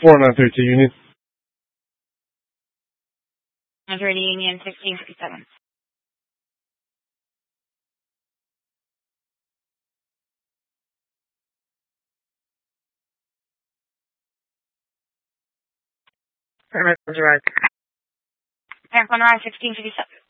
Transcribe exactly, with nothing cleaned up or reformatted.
four nine three two Union. nine thirty Union, sixteen fifty-seven. Roger, Roger. Air one nine, sixteen fifty-seven.